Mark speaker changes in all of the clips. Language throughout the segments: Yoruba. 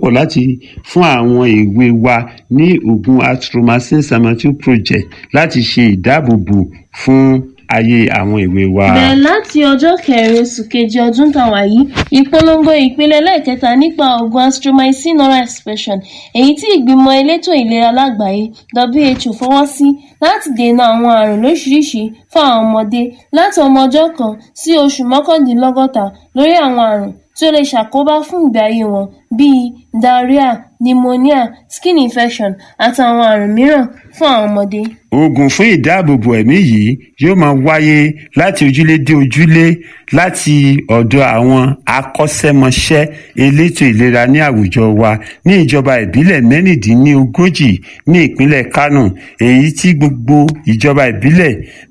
Speaker 1: pọ̀ láti fún àwọn èwe wa ní oògùn Azithromycin Salmeterol Project láti ṣe ìdáàbòbò fún ayé àwọn èwe wa.
Speaker 2: Bẹ̀rẹ̀ láti ọjọ́ 4 oṣù kejì ọdún tàwa yìí, ìpolongo ìpele lẹ́ẹ̀kẹta nípa oògùn Azithromycin oral suspension èyí tí ìgbìmọ̀ elétò ìlera lágbàáyé WHO fọwọ́ sí láti dènà àwọn àrùn lóríṣiríṣi fún àwọn ọmọdé láti ọmọ ọjọ́ kan sí oṣù mọ́kàndínlọ́gọ́ta lórí àwọn àrùn tí ó lè ṣàkóbá fún ìgbé ayé wọn bíi diarrhea, pneumonia, skin infection àti àwọn àrùn mìíràn fún àwọn ọmọdé.
Speaker 1: Oògùn fún ìdáàbòbò ẹ̀mí yìí yóò máa wáyé láti ojúlé dé ojúlé láti ọ̀dọ̀ àwọn akọ́ṣẹ́mọṣẹ́ elétò ìlera ní àwùjọ wa ní ìjọba ìbílẹ̀ 36 ní ìpínlẹ̀ Kánò, èyí tí gbogbo ìjọba ìbílẹ̀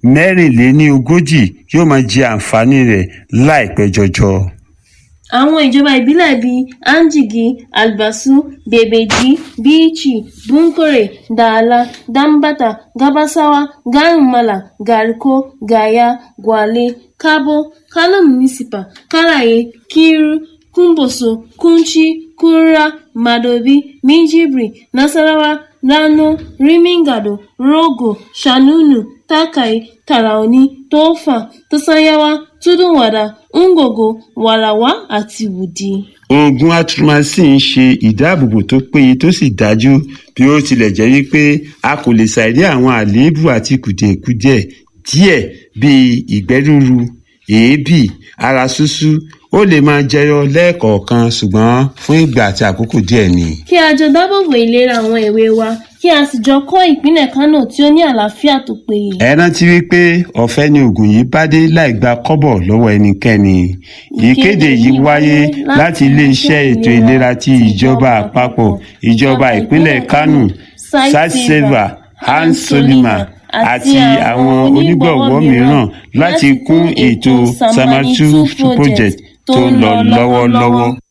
Speaker 1: 34 yóò máa jẹ àǹfààní rẹ̀ láìpẹ́ jọjọ.
Speaker 2: Àwọn ìjọba ìbílẹ̀ bíi Anjigi, Albasu, Bebeji, Bichi, Bunkure, Dala, Dambata, Gabasawa, Garumala, Gariko, Gaya, Gwale, Kabo, Kano Municipal, Karaye, Kiru, Kumboso, Kunchi, Kura, Madobi, Minjibri, Nasarawa, Rano, Rimingado, Rogo, Shanunu, Takai, Taraoni, Tofa, Tosanyawa, Tudunwada, Ngogo, Warawa àti Wudi.
Speaker 1: Oògùn Azithromycin ń ṣe ìdáàbòbò tó péye tó sì dájú bí ó tilẹ̀ jẹ́ wípé a kò lè ṣàìrí àwọn àléébù àti kùdìẹ̀kudiẹ díẹ̀ bíi ìgbẹ́ rúru, èébì, ara ṣúṣú. Ó lè máa jẹyọ lẹ́ẹ̀kọ̀ọ̀kan ṣùgbọ́n fún ìgbà àti àkókò díẹ̀ ni.
Speaker 2: Kí a jọ dáàbòbò ìlera àwọn èwe wa kí a sì jọ kọ́ ìpínlẹ̀ Kánò tí ó ní àlàáfíà tó péye.
Speaker 1: Ẹ rántí wípé ọ̀fẹ́ ni oògùn yìí bá dé láì gba kọ́bọ̀ lọ́wọ́ ẹnikẹ́ni. Ìkéde yìí wáyé láti iléeṣẹ́ ètò ìlera ti ìjọba àpapọ̀, ìjọba ìpínlẹ̀ Kánò, Satseva, Hans Solima àti àwọn onígbọ̀wọ́ mìíràn láti kún ètò Salmeterol Project tó ń lọ lọ́wọ́lọ́wọ́.